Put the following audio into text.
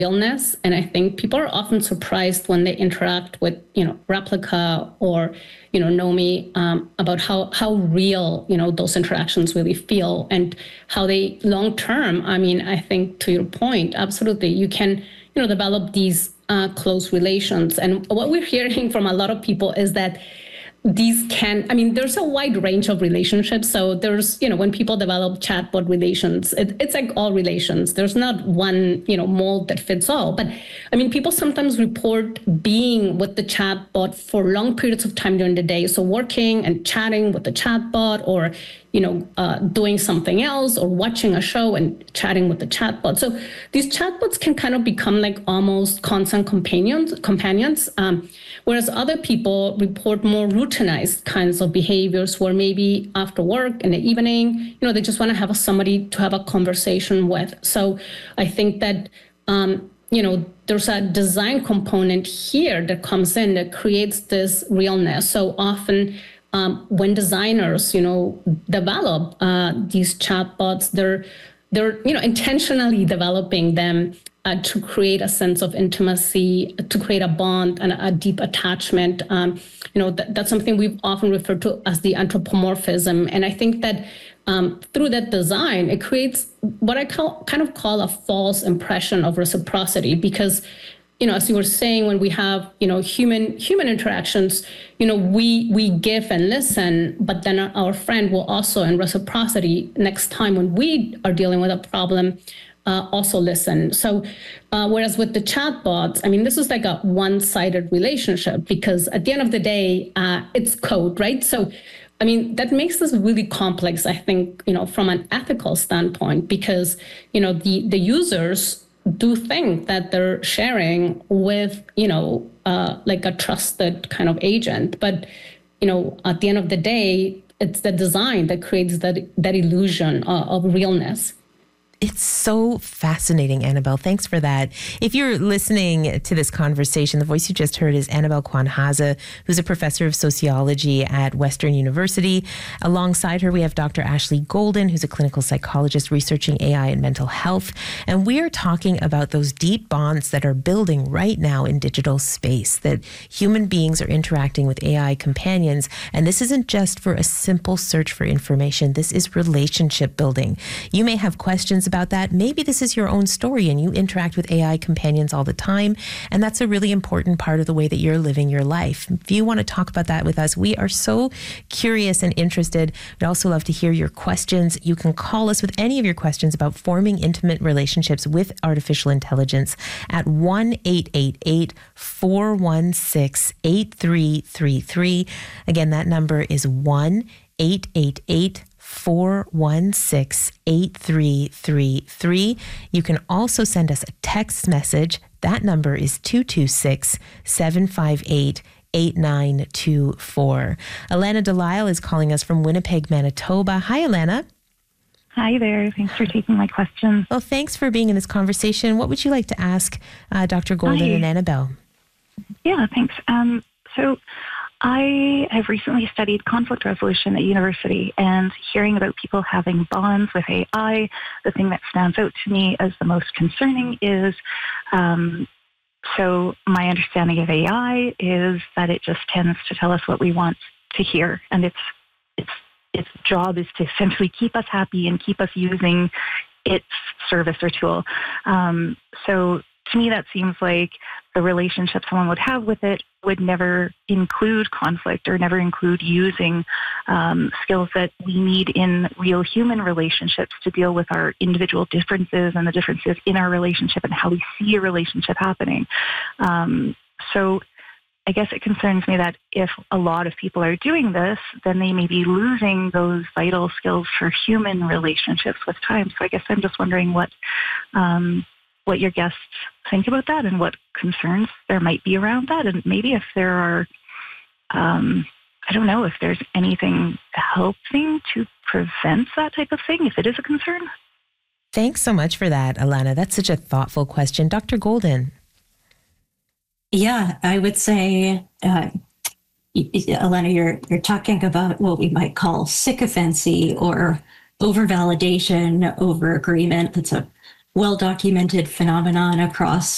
realness. And I think people are often surprised when they interact with, Replika or, Nomi, about how real, those interactions really feel and how they long term. I mean, I think to your point, absolutely, you can, develop these close relations. And what we're hearing from a lot of people is that there's a wide range of relationships. So there's, when people develop chatbot relations, it's like all relations. There's not one, mold that fits all. But people sometimes report being with the chatbot for long periods of time during the day. So working and chatting with the chatbot or, doing something else or watching a show and chatting with the chatbot. So these chatbots can kind of become like almost constant companions. Whereas other people report more routinized kinds of behaviors where maybe after work in the evening, they just want to have somebody to have a conversation with. So I think that, there's a design component here that comes in that creates this realness. So often when designers, develop these chatbots, they're intentionally developing them to create a sense of intimacy, to create a bond and a deep attachment. That's something we've often referred to as the anthropomorphism. And I think that through that design, it creates what I kind of call a false impression of reciprocity, because as you were saying, when we have, human interactions, we give and listen, but then our friend will also, in reciprocity, next time when we are dealing with a problem, also listen. So whereas with the chatbots, this is like a one-sided relationship, because at the end of the day, it's code, right? So that makes this really complex, I think, from an ethical standpoint, because, the users do think that they're sharing with, like a trusted kind of agent. But, at the end of the day, it's the design that creates that illusion of realness. It's so fascinating, Annabelle. Thanks for that. If you're listening to this conversation, the voice you just heard is Annabelle Kwan Haza, who's a professor of sociology at Western University. Alongside her, we have Dr. Ashley Golden, who's a clinical psychologist researching AI and mental health. And we are talking about those deep bonds that are building right now in digital space, that human beings are interacting with AI companions. And this isn't just for a simple search for information. This is relationship building. You may have questions about that. Maybe this is your own story and you interact with AI companions all the time. And that's a really important part of the way that you're living your life. If you want to talk about that with us, we are so curious and interested. We'd also love to hear your questions. You can call us with any of your questions about forming intimate relationships with artificial intelligence at 1-888-416-8333. Again, that number is 1-888-416-8333. You can also send us a text message. That number is 226-758-8924. Alana Delisle is calling us from Winnipeg, Manitoba. Hi, Alana. Hi there. Thanks for taking my question. Well, thanks for being in this conversation. What would you like to ask Dr. Golden and Annabelle? Yeah, thanks. So I have recently studied conflict resolution at university, and hearing about people having bonds with AI, the thing that stands out to me as the most concerning is, so my understanding of AI is that it just tends to tell us what we want to hear, and its job is to essentially keep us happy and keep us using its service or tool. So to me, that seems like the relationship someone would have with it would never include conflict or never include using skills that we need in real human relationships to deal with our individual differences and the differences in our relationship and how we see a relationship happening. So I guess it concerns me that if a lot of people are doing this, then they may be losing those vital skills for human relationships with time. So I guess I'm just wondering what your guests think about that and what concerns there might be around that. And maybe if there are, I don't know, if there's anything helping to prevent that type of thing, if it is a concern. Thanks so much for that, Alana. That's such a thoughtful question. Dr. Golden. Yeah, I would say, Alana, you're talking about what we might call sycophancy or over-validation, over-agreement. That's a well-documented phenomenon across